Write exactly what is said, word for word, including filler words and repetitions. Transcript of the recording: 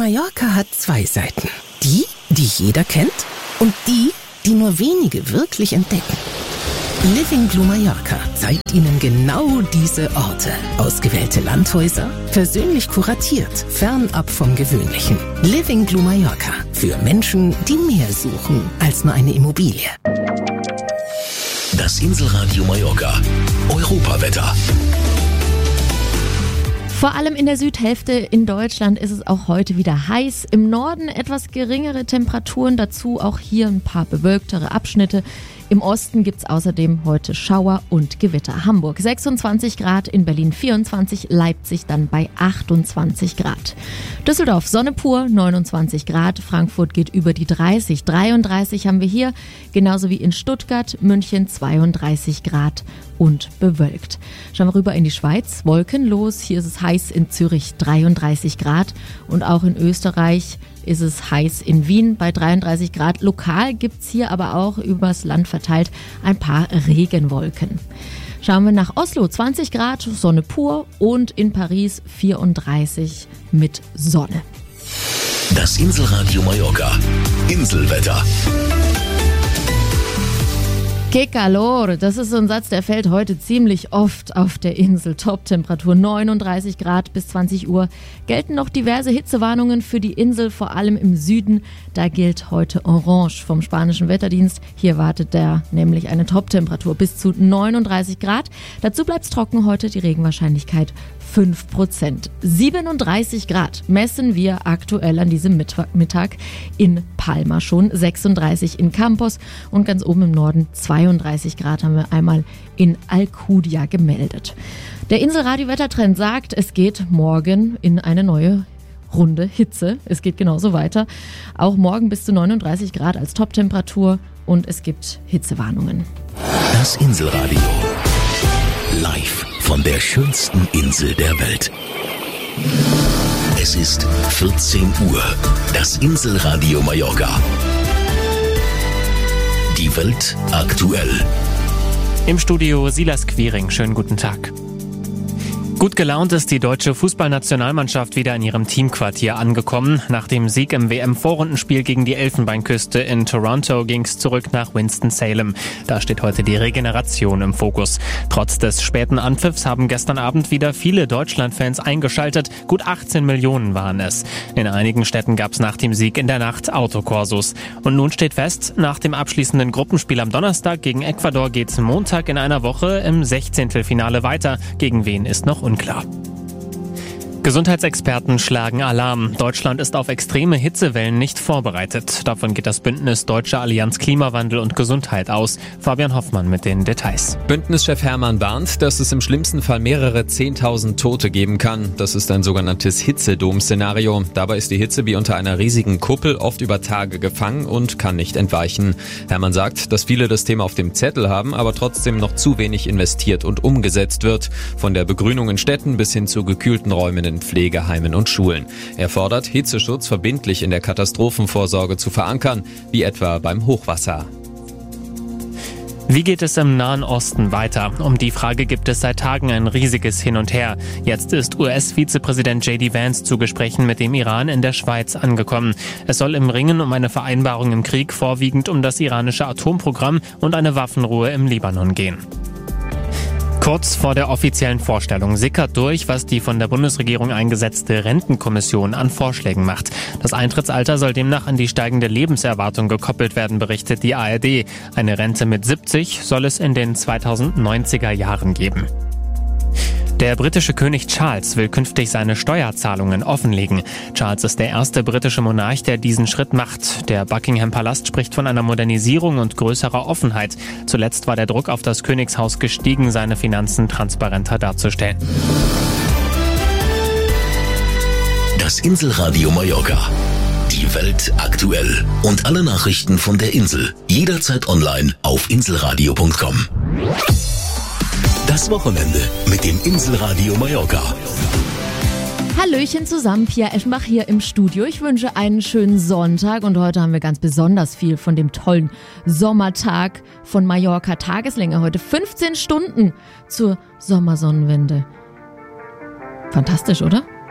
Mallorca hat zwei Seiten. Die, die jeder kennt und die, die nur wenige wirklich entdecken. Living Blue Mallorca zeigt Ihnen genau diese Orte. Ausgewählte Landhäuser, persönlich kuratiert, fernab vom Gewöhnlichen. Living Blue Mallorca für Menschen, die mehr suchen als nur eine Immobilie. Das Inselradio Mallorca. Europawetter. Vor allem in der Südhälfte in Deutschland ist es auch heute wieder heiß. Im Norden etwas geringere Temperaturen, dazu auch hier ein paar bewölktere Abschnitte. Im Osten gibt es außerdem heute Schauer und Gewitter. Hamburg sechsundzwanzig Grad, in Berlin vierundzwanzig, Leipzig dann bei achtundzwanzig Grad. Düsseldorf Sonne pur, neunundzwanzig Grad, Frankfurt geht über die dreißig, dreiunddreißig haben wir hier, genauso wie in Stuttgart, München zweiunddreißig Grad und bewölkt. Schauen wir rüber in die Schweiz, wolkenlos, hier ist es heiß in Zürich dreiunddreißig Grad und auch in Österreich ist es heiß in Wien bei dreiunddreißig Grad. Lokal gibt's hier aber auch übers Land verteilt ein paar Regenwolken. Schauen wir nach Oslo, zwanzig Grad, Sonne pur und in Paris vierunddreißig mit Sonne. Das Inselradio Mallorca. Inselwetter. Que calor, das ist so ein Satz, der fällt heute ziemlich oft auf der Insel. Top-Temperatur neununddreißig Grad bis zwanzig Uhr. Gelten noch diverse Hitzewarnungen für die Insel, vor allem im Süden. Da gilt heute Orange vom spanischen Wetterdienst. Hier wartet der nämlich eine Top-Temperatur bis zu neununddreißig Grad. Dazu bleibt es trocken heute, die Regenwahrscheinlichkeit fünf Prozent. siebenunddreißig Grad messen wir aktuell an diesem Mittag in Palma schon, sechsunddreißig in Campos und ganz oben im Norden zweiunddreißig Grad haben wir einmal in Alcudia gemeldet. Der Inselradio-Wettertrend sagt, es geht morgen in eine neue Runde Hitze. Es geht genauso weiter. Auch morgen bis zu neununddreißig Grad als Toptemperatur und es gibt Hitzewarnungen. Das Inselradio. Live von der schönsten Insel der Welt. Es ist vierzehn Uhr. Das Inselradio Mallorca. Die Welt aktuell. Im Studio Silas Quiring. Schönen guten Tag. Gut gelaunt ist die deutsche Fußballnationalmannschaft wieder in ihrem Teamquartier angekommen. Nach dem Sieg im W M-Vorrundenspiel gegen die Elfenbeinküste in Toronto ging es zurück nach Winston-Salem. Da steht heute die Regeneration im Fokus. Trotz des späten Anpfiffs haben gestern Abend wieder viele Deutschlandfans eingeschaltet. Gut achtzehn Millionen waren es. In einigen Städten gab es nach dem Sieg in der Nacht Autokorsos. Und nun steht fest, nach dem abschließenden Gruppenspiel am Donnerstag gegen Ecuador geht es Montag in einer Woche im Sechzehntelfinale weiter. Gegen wen ist noch unklar. Gesundheitsexperten schlagen Alarm. Deutschland ist auf extreme Hitzewellen nicht vorbereitet. Davon geht das Bündnis Deutsche Allianz Klimawandel und Gesundheit aus. Fabian Hoffmann mit den Details. Bündnischef Hermann warnt, dass es im schlimmsten Fall mehrere zehntausend Tote geben kann. Das ist ein sogenanntes Hitzedom-Szenario. Dabei ist die Hitze wie unter einer riesigen Kuppel oft über Tage gefangen und kann nicht entweichen. Hermann sagt, dass viele das Thema auf dem Zettel haben, aber trotzdem noch zu wenig investiert und umgesetzt wird. Von der Begrünung in Städten bis hin zu gekühlten Räumen in Pflegeheimen und Schulen. Er fordert, Hitzeschutz verbindlich in der Katastrophenvorsorge zu verankern, wie etwa beim Hochwasser. Wie geht es im Nahen Osten weiter? Um die Frage gibt es seit Tagen ein riesiges Hin und Her. Jetzt ist U S-Vizepräsident J D Vance zu Gesprächen mit dem Iran in der Schweiz angekommen. Es soll im Ringen um eine Vereinbarung im Krieg vorwiegend um das iranische Atomprogramm und eine Waffenruhe im Libanon gehen. Kurz vor der offiziellen Vorstellung sickert durch, was die von der Bundesregierung eingesetzte Rentenkommission an Vorschlägen macht. Das Eintrittsalter soll demnach an die steigende Lebenserwartung gekoppelt werden, berichtet die A R D. Eine Rente mit siebzig soll es in den zweitausendneunziger Jahren geben. Der britische König Charles will künftig seine Steuerzahlungen offenlegen. Charles ist der erste britische Monarch, der diesen Schritt macht. Der Buckingham-Palast spricht von einer Modernisierung und größerer Offenheit. Zuletzt war der Druck auf das Königshaus gestiegen, seine Finanzen transparenter darzustellen. Das Inselradio Mallorca. Die Welt aktuell. Und alle Nachrichten von der Insel. Jederzeit online auf inselradio punkt com. Das Wochenende mit dem Inselradio Mallorca. Hallöchen zusammen, Pia Eschenbach hier im Studio. Ich wünsche einen schönen Sonntag und heute haben wir ganz besonders viel von dem tollen Sommertag von Mallorca. Tageslänge heute fünfzehn Stunden zur Sommersonnenwende. Fantastisch, oder?